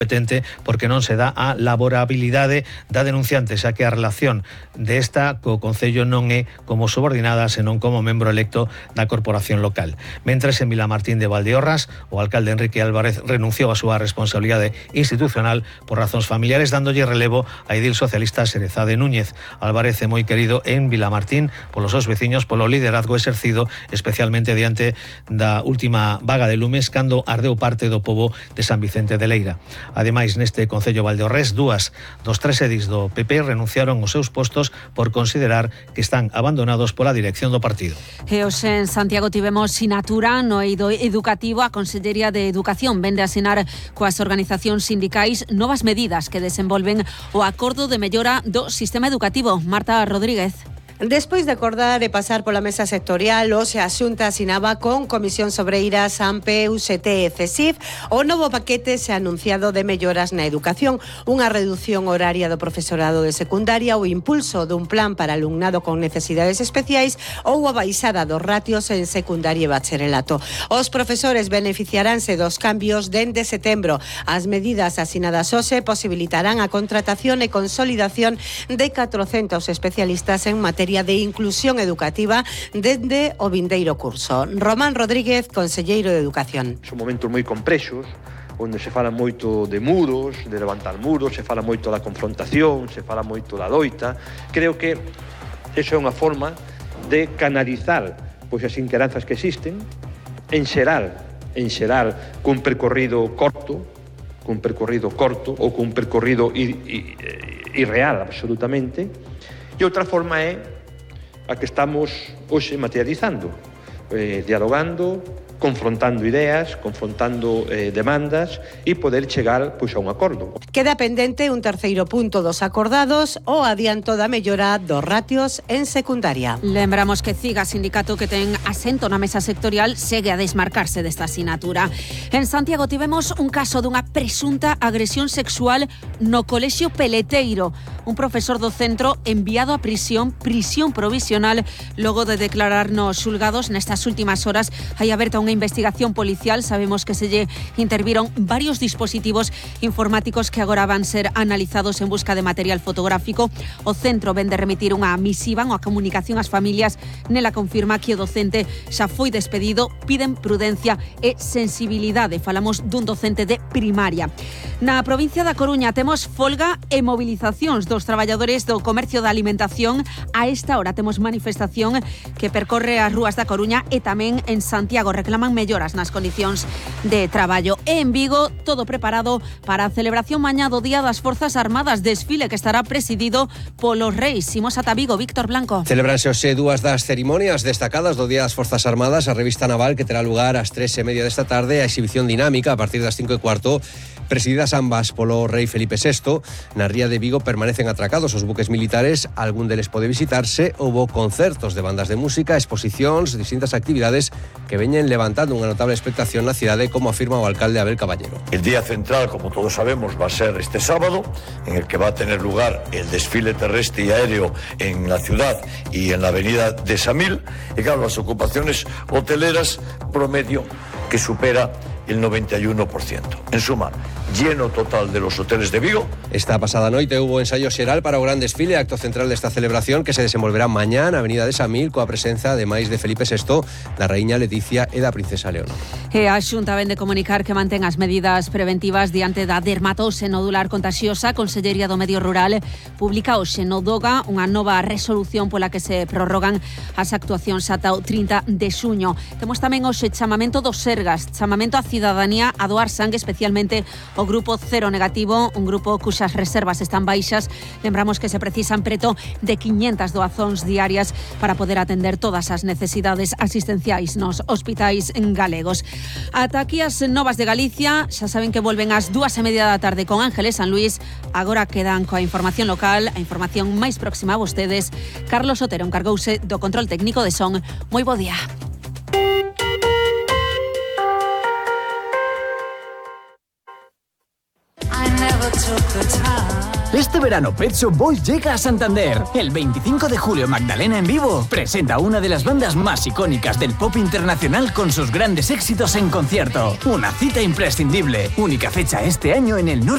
competente porque non se dá a laborabilidade da denunciante, xa que a relación desta co Concello non é como subordinada, senón como membro electo da corporación local. Mentres en Vilamartín de Valdeorras, o alcalde Enrique Álvarez renunciou a súa responsabilidade institucional por razóns familiares, dándolle relevo a edil socialista Xerezade Núñez. Álvarez é moi querido en Vilamartín polos seus veciños, polo liderazgo exercido especialmente diante da última vaga de lumes cando ardeu parte do pobo de San Vicente de Leira. Ademais, neste Concello Valdeorrés, 2 dos 3 edis do PP renunciaron aos seus postos por considerar que están abandonados pola dirección do partido. E hoxe en Santiago tivemos sinatura no eido educativo. A Consellería de Educación vende a asinar coas organizacións sindicais novas medidas que desenvolven o acordo de mellora do sistema educativo. Marta Rodríguez. Despois de acordar e pasar pola mesa sectorial, hoxe a Xunta asinaba con Comisións Obreiras, AMPE, UGT e CESIF o novo paquete se ha anunciado de melloras na educación, unha reducción horaria do profesorado de secundaria, o impulso dun plan para alumnado con necesidades especiais ou a baixada dos ratios en secundaria e bacharelato. Os profesores beneficiaránse dos cambios dende setembro. As medidas asinadas hoxe posibilitarán a contratación e consolidación de 400 especialistas en materia de inclusión educativa dende o vindeiro curso. Román Rodríguez, conselleiro de Educación. Son momentos moi complexos, onde se fala moito de muros, de levantar muros, se fala moito da confrontación, se fala moito da loita. Creo que esa é unha forma de canalizar pois as inquedanzas que existen, en xeral, cun percorrido corto ou cun percorrido irreal absolutamente. E outra forma é a que estamos hoxe materializando, dialogando, confrontando ideas, confrontando demandas e poder chegar pois, a un acordo. Queda pendente un terceiro punto dos acordados, o adianto da mellora dos ratios en secundaria. Lembramos que CIGA, sindicato que ten asento na mesa sectorial, segue a desmarcarse desta asignatura. En Santiago tivemos un caso dunha presunta agresión sexual no colexio Peleteiro. Un profesor do centro enviado a prisión provisional logo de declarar nos xulgados. Nestas últimas horas hai aberta unha investigación policial. Sabemos que se lle interviron varios dispositivos informáticos que agora van ser analizados en busca de material fotográfico. O centro vende remitir unha misiva, unha comunicación ás familias. Nela confirma que o docente xa foi despedido. Piden prudencia e sensibilidade. Falamos dun docente de primaria. Na provincia da Coruña temos folga e movilizacións dos traballadores do comercio da alimentación. A esta hora temos manifestación que percorre as rúas da Coruña e tamén en Santiago. Reclaman melloras nas condicións de traballo. E en Vigo, todo preparado para a celebración mañá do Día das Forzas Armadas, desfile que estará presidido polos reis. Imos ata Vigo, Víctor Blanco. Celebranse hoxe dúas das cerimonias destacadas do Día das Forzas Armadas, a revista naval que terá lugar ás 3:30 desta tarde, a exhibición dinámica a partir das 5:15, presididas ambas polo rei Felipe VI. Na ría de Vigo permanecen atracados os buques militares, algún deles pode visitarse. Houbo concertos de bandas de música, exposicións, distintas actividades que veñen levantando unha notable expectación na cidade, como afirma o alcalde Abel Caballero. El día central, como todos sabemos, va a ser este sábado, en el que va a tener lugar el desfile terrestre y aéreo en la ciudad y en la avenida de Samil, y claro, las ocupaciones hoteleras promedio que supera el 91%. En suma, lleno total de los hoteles de Vigo. Esta pasada noite hubo ensayo xeral para o gran desfile, acto central desta celebración que se desenvolverá mañá na avenida de Samil, coa presenza ademais de Felipe VI, da raíña Leticia e da princesa Leonor. E a Xunta vende comunicar que mantén as medidas preventivas diante da dermatose nodular contagiosa. A Consellería do Medio Rural publica hoxe no DOGA unha nova resolución pola que se prorrogan as actuacións ata o 30 de xuño. Temos tamén hoxe chamamento dos Sergas, chamamento á cidadanía a doar sangue, especialmente o grupo cero negativo, un grupo cuxas reservas están baixas. Lembramos que se precisan preto de 500 doazóns diarias para poder atender todas as necesidades asistenciais nos hospitais galegos. Ata aquí as novas de Galicia. Xa saben que volven ás 2:30 da tarde con Ángeles San Luis. Agora quedan coa información local, a información máis próxima a vostedes. Carlos Otero encargouse do control técnico de son. Moi bo día. Este verano Pet Shop Boys llega a Santander. El 25 de julio Magdalena en vivo presenta una de las bandas más icónicas del pop internacional con sus grandes éxitos en concierto. Una cita imprescindible. Única fecha este año en el norte